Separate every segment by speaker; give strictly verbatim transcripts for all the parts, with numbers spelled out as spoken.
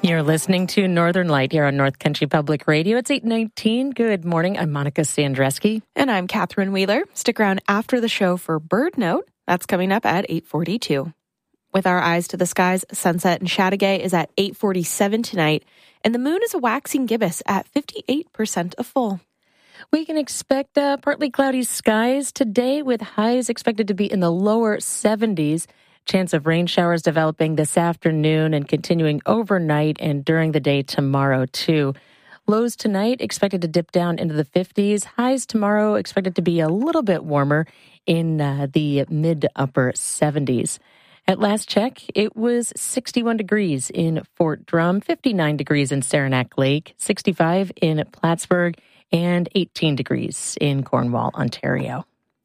Speaker 1: You're listening to Northern Light here on North Country Public Radio. It's eight nineteen. Good morning. I'm Monica Sandreski.
Speaker 2: And I'm Catherine Wheeler. Stick around after the show for Bird Note. That's coming up at eight forty-two. With our eyes to the skies, sunset in Chateauguay is at eight forty-seven tonight, and the moon is a waxing gibbous at fifty-eight percent of full.
Speaker 1: We can expect uh, partly cloudy skies today with highs expected to be in the lower seventies. Chance of rain showers developing this afternoon and continuing overnight and during the day tomorrow, too. Lows tonight expected to dip down into the fifties. Highs tomorrow expected to be a little bit warmer in uh, the mid to upper seventies. At last check, it was sixty-one degrees in Fort Drum, fifty-nine degrees in Saranac Lake, sixty-five in Plattsburgh, and eighteen degrees in Cornwall, Ontario.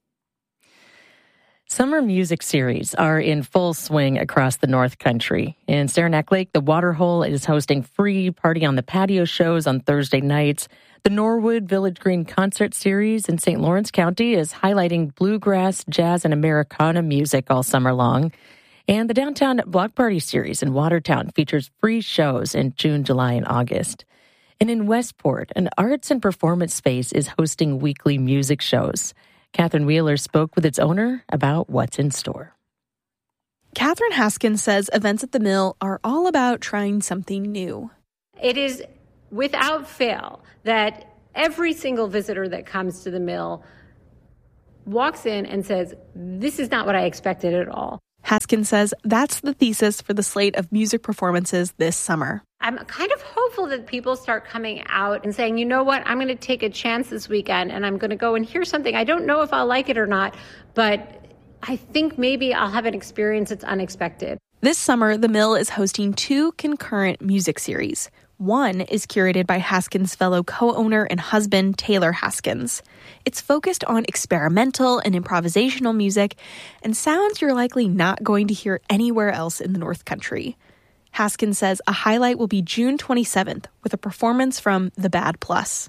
Speaker 1: Summer music series are in full swing across the North Country. In Saranac Lake, the Waterhole is hosting free Party on the Patio shows on Thursday nights. The Norwood Village Green Concert Series in Saint Lawrence County is highlighting bluegrass, jazz, and Americana music all summer long. And the Downtown Block Party Series in Watertown features free shows in June, July, and August. And in Westport, an arts and performance space is hosting weekly music shows. Catherine Wheeler spoke with its owner about what's in store.
Speaker 2: Catherine Haskins says events at the Mill are all about trying something new.
Speaker 3: It is without fail that every single visitor that comes to the Mill walks in and says, "This is not what I expected at all."
Speaker 2: Haskins says that's the thesis for the slate of music performances this summer.
Speaker 3: I'm kind of hopeful that people start coming out and saying, you know what, I'm going to take a chance this weekend and I'm going to go and hear something. I don't know if I'll like it or not, but I think maybe I'll have an experience that's unexpected.
Speaker 2: This summer, the Mill is hosting two concurrent music series. One is curated by Haskins' fellow co-owner and husband, Taylor Haskins. It's focused on experimental and improvisational music and sounds you're likely not going to hear anywhere else in the North Country. Haskins says a highlight will be June twenty-seventh with a performance from The Bad Plus.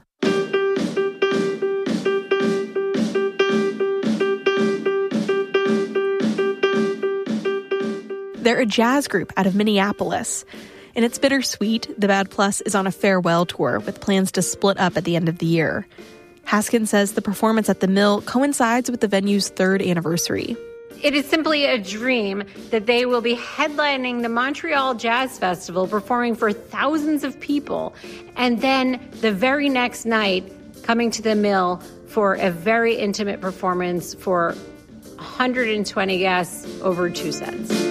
Speaker 2: They're a jazz group out of Minneapolis. And it's bittersweet. The Bad Plus is on a farewell tour with plans to split up at the end of the year. Haskins says the performance at the Mill coincides with the venue's third anniversary.
Speaker 3: It is simply a dream that they will be headlining the Montreal Jazz Festival, performing for thousands of people, and then the very next night coming to the Mill for a very intimate performance for one hundred twenty guests over two sets.